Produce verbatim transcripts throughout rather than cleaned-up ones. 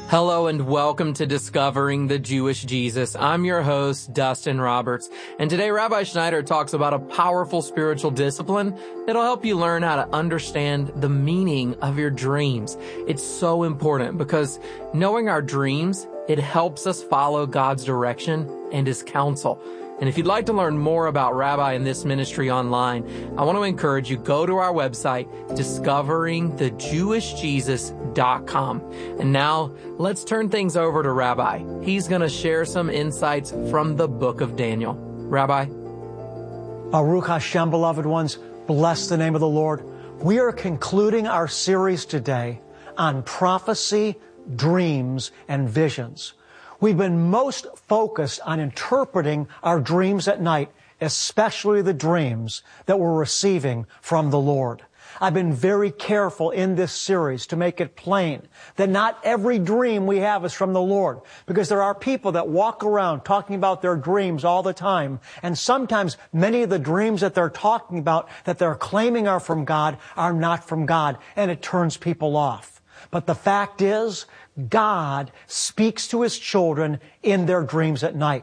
Hello and welcome to Discovering the Jewish Jesus. I'm your host, Dustin Roberts, and today Rabbi Schneider talks about a powerful spiritual discipline that'll help you learn how to understand the meaning of your dreams. It's so important because knowing our dreams, it helps us follow God's direction and His counsel. And if you'd like to learn more about Rabbi and this ministry online, I want to encourage you, go to our website, discovering the jewish jesus dot com. And now let's turn things over to Rabbi. He's going to share some insights from the book of Daniel. Rabbi? Baruch Hashem, beloved ones, bless the name of the Lord. We are concluding our series today on prophecy, dreams, and visions. We've been most focused on interpreting our dreams at night, especially the dreams that we're receiving from the Lord. I've been very careful in this series to make it plain that not every dream we have is from the Lord, because there are people that walk around talking about their dreams all the time, and sometimes many of the dreams that they're talking about, that they're claiming are from God, are not from God, and it turns people off. But the fact is, God speaks to His children in their dreams at night.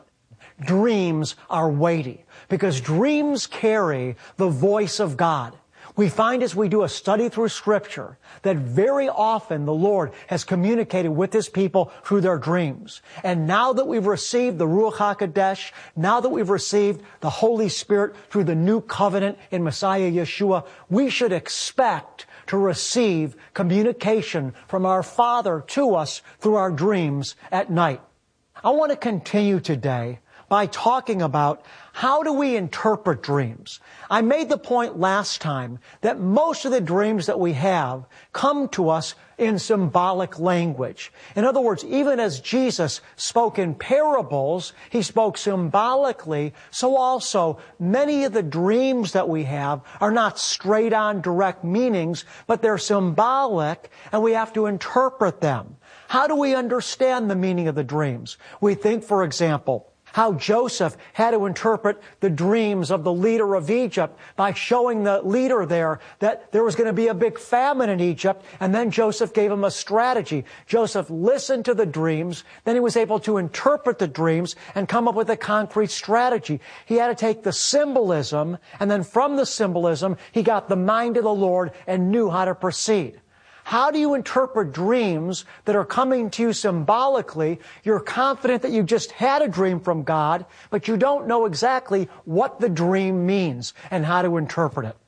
Dreams are weighty because dreams carry the voice of God. We find as we do a study through Scripture that very often the Lord has communicated with His people through their dreams. And now that we've received the Ruach HaKodesh, now that we've received the Holy Spirit through the new covenant in Messiah Yeshua, we should expect to receive communication from our Father to us through our dreams at night. I want to continue today by talking about how do we interpret dreams. I made the point last time that most of the dreams that we have come to us in symbolic language. In other words, even as Jesus spoke in parables, He spoke symbolically, so also many of the dreams that we have are not straight on direct meanings, but they're symbolic and we have to interpret them. How do we understand the meaning of the dreams? We think, for example, how Joseph had to interpret the dreams of the leader of Egypt by showing the leader there that there was going to be a big famine in Egypt, and then Joseph gave him a strategy. Joseph listened to the dreams, then he was able to interpret the dreams and come up with a concrete strategy. He had to take the symbolism, and then from the symbolism, he got the mind of the Lord and knew how to proceed. How do you interpret dreams that are coming to you symbolically? You're confident that you just had a dream from God, but you don't know exactly what the dream means and how to interpret it.